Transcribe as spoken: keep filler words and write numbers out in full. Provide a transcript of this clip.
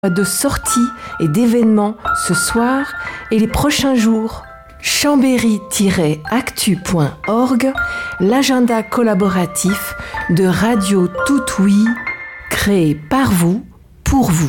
de sorties et d'événements ce soir et les prochains jours. chambéry tiret actu point org, l'agenda collaboratif de Radio Tout Oui, créé par vous, pour vous.